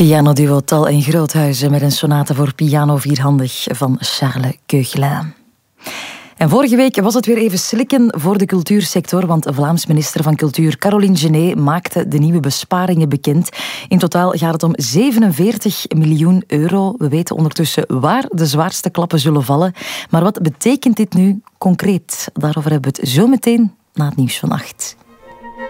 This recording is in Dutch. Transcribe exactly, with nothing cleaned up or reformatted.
Pianoduo Tal en Groothuizen met een sonate voor piano vierhandig van Charles Koechlin. En vorige week was het weer even slikken voor de cultuursector, want Vlaams minister van Cultuur Caroline Genet maakte de nieuwe besparingen bekend. In totaal gaat het om zevenenveertig miljoen euro. We weten ondertussen waar de zwaarste klappen zullen vallen. Maar wat betekent dit nu concreet? Daarover hebben we het zo meteen na het nieuws van acht.